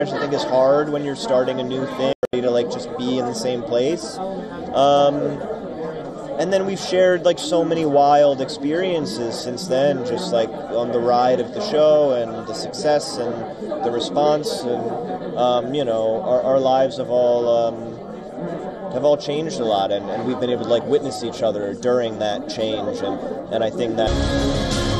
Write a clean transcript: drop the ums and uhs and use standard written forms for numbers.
I think is hard when you're starting a new thing, to like just be in the same place. And then we've shared like so many wild experiences since then, just like on the ride of the show and the success and the response, and our lives have all changed a lot, and we've been able to like witness each other during that change, and I think that